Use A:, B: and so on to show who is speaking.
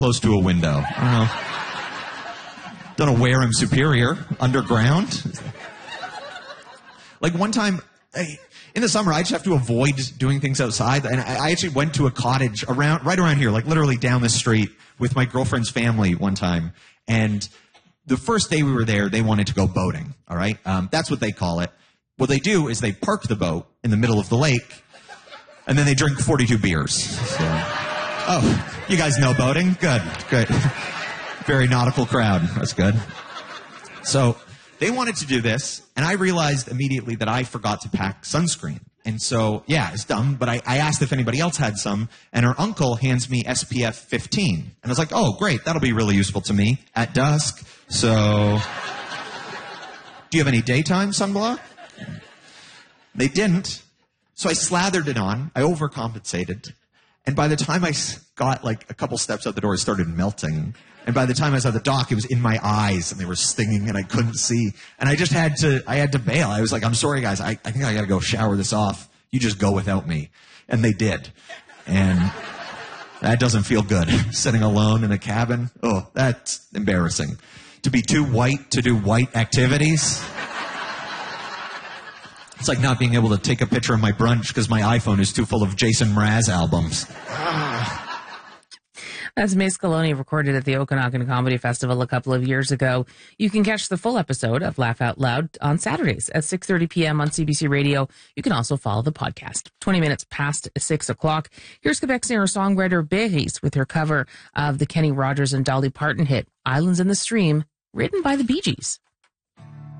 A: close to a window. Don't know where I'm superior. Underground. Like one time, in the summer, I just have to avoid doing things outside. And I actually went to a cottage right around here, like literally down the street with my girlfriend's family one time. And the first day we were there, they wanted to go boating. All right. That's what they call it. What they do is they park the boat in the middle of the lake and then they drink 42 beers. So, oh, you guys know boating? Good. Great. Very nautical crowd. That's good. So they wanted to do this, and I realized immediately that I forgot to pack sunscreen. And so, yeah, it's dumb, but I asked if anybody else had some, and her uncle hands me SPF 15. And I was like, oh, great, that'll be really useful to me at dusk. So, do you have any daytime sunblock? They didn't. So I slathered it on. I overcompensated. And by the time I got like a couple steps out the door, it started melting. And by the time I was at the dock, it was in my eyes and they were stinging and I couldn't see. And I just had to bail. I was like, I'm sorry guys, I think I gotta go shower this off. You just go without me. And they did. And that doesn't feel good. Sitting alone in a cabin. Oh, that's embarrassing. To be too white to do white activities. It's like not being able to take a picture of my brunch because my iPhone is too full of Jason Mraz albums.
B: That's Mace Coloni, recorded at the Okanagan Comedy Festival a couple of years ago. You can catch the full episode of Laugh Out Loud on Saturdays at 6:30 p.m. on CBC Radio. You can also follow the podcast. 20 minutes past 6 o'clock. Here's Quebec singer-songwriter Berries with her cover of the Kenny Rogers and Dolly Parton hit, Islands in the Stream, written by the Bee Gees.